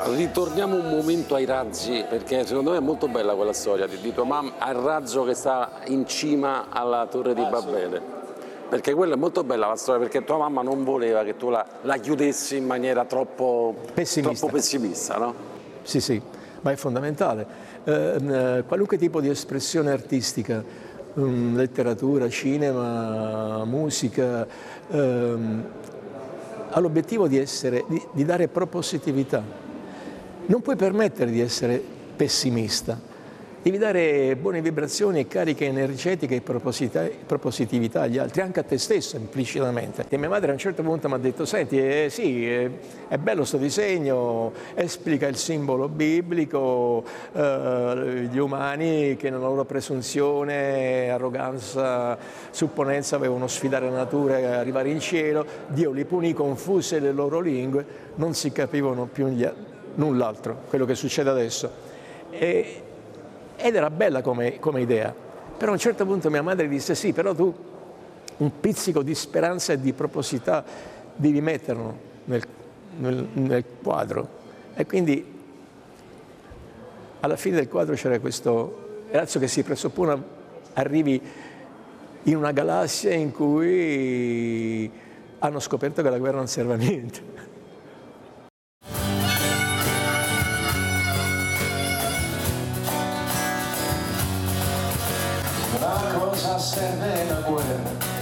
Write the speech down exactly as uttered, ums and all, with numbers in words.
ritorniamo un momento ai razzi, perché secondo me è molto bella quella storia di, di tua mamma al razzo che sta in cima alla Torre di Babele. Perché quella è molto bella la storia, perché tua mamma non voleva che tu la, la chiudessi in maniera troppo pessimista, troppo pessimista, no? Sì, sì, ma è fondamentale. Eh, qualunque tipo di espressione artistica, um, letteratura, cinema, musica, ehm, ha l'obiettivo di, essere, di, di dare propositività. Non puoi permettere di essere pessimista, devi dare buone vibrazioni e cariche energetiche e propositività agli altri, anche a te stesso implicitamente. E mia madre a un certo punto mi ha detto: senti, eh, sì, eh, è bello sto disegno, esplica il simbolo biblico, eh, gli umani che nella loro presunzione, arroganza, supponenza avevano sfidare la natura e arrivare in cielo, Dio li punì, confuse le loro lingue, non si capivano più null'altro, quello che succede adesso. E, Ed era bella come, come idea, però a un certo punto mia madre disse: sì, però tu un pizzico di speranza e di proposità devi metterlo nel, nel, nel quadro. E quindi alla fine del quadro c'era questo ragazzo che si presuppone arrivi in una galassia in cui hanno scoperto che la guerra non serve a niente. A cosa serve la guerra?